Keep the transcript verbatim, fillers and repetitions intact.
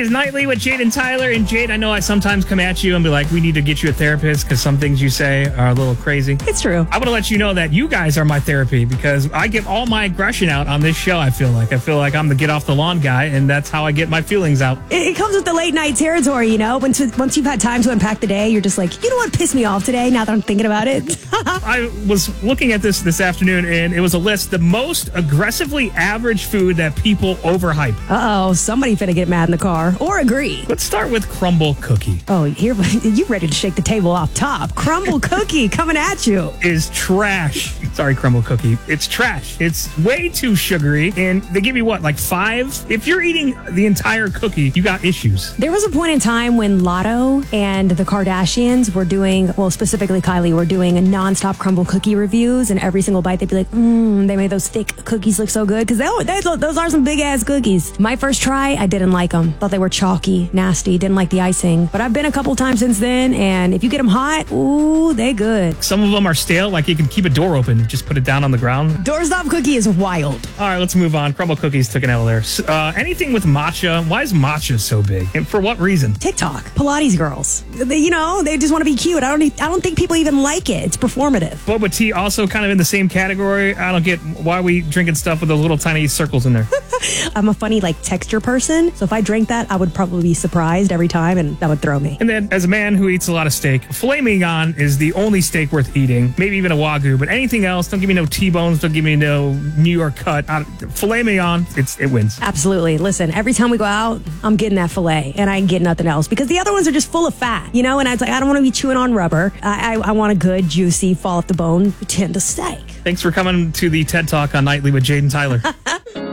is Nightly with Jade and Tyler. And Jade, I know I sometimes come at you and be like, we need to get you a therapist because some things you say are a little crazy. It's true. I want to let you know that you guys are my therapy because I get all my aggression out on this show, I feel like. I feel like I'm the get off the lawn guy, and that's how I get my feelings out. It, it comes with the late night territory, you know? Once, once you've had time to unpack the day, you're just like, you know what pissed me off today now that I'm thinking about it? I was looking at this this afternoon, and it was a list, the most aggressively average food that people overhype. Uh-oh, somebody finna get mad in the car. Or agree. Let's start with crumble cookie. Oh, here, you ready to shake the table off top. Crumble cookie coming at you. Is trash. Sorry, crumble cookie. It's trash. It's way too sugary, and they give you what, like five? If you're eating the entire cookie, you got issues. There was a point in time when Lotto and the Kardashians were doing, well, specifically Kylie, were doing a nonstop crumble cookie reviews, and every single bite they'd be like, mmm, they made those thick cookies look so good, because they, those are some big-ass cookies. My first try, I didn't like them. Thought they were chalky, nasty, didn't like the icing. But I've been a couple times since then, and if you get them hot, ooh, they good. Some of them are stale, like you can keep a door open and just put it down on the ground. Doorstop cookie is wild. All right, let's move on. Crumble cookies took an L there. Uh, anything with matcha, why is matcha so big? And for what reason? TikTok, Pilates girls. They, you know, they just want to be cute. I don't, e- I don't think people even like it. It's performative. Boba tea also kind of in the same category. I don't get why we drinking stuff with those little tiny circles in there. I'm a funny, like, texture person. So if I drank that, I would probably be surprised every time, and that would throw me. And then, as a man who eats a lot of steak, filet mignon is the only steak worth eating. Maybe even a Wagyu, but anything else, don't give me no T-bones, don't give me no New York cut. Uh, filet mignon, it's, it wins. Absolutely. Listen, every time we go out, I'm getting that filet, and I ain't getting nothing else, because the other ones are just full of fat, you know? And I was like, I don't want to be chewing on rubber. I, I, I want a good, juicy, fall off the bone, tender steak. Thanks for coming to the TED Talk on Nightly with Jade and Tyler.